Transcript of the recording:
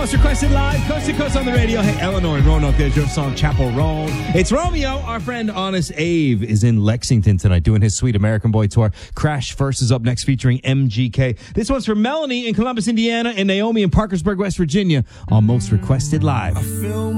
Most Requested Live, coast to coast on the radio. Hey, Eleanor and Roanoke, there's your song, Chapel Roan. It's Romeo. Our friend Honest Ave is in Lexington tonight doing his Sweet American Boy tour. Crash First is up next featuring MGK. This one's for Melanie in Columbus, Indiana, and Naomi in Parkersburg, West Virginia on Most Requested Live.